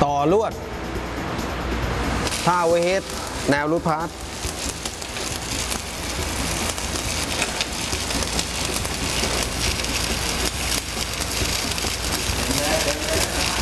ต่อลวดท่าไวเฮดแนวรูดพาร์ท